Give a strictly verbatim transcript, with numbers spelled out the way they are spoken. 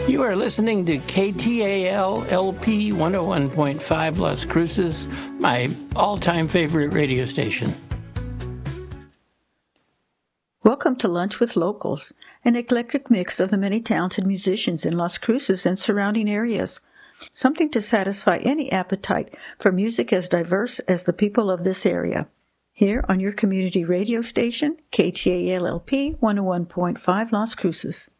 You are listening to K T A L L P one oh one point five Las Cruces, my all-time favorite radio station. Welcome to Lunch with Locals, an eclectic mix of the many talented musicians in Las Cruces and surrounding areas. Something to satisfy any appetite for music as diverse as the people of this area. Here on your community radio station, K T A L L P one oh one point five Las Cruces.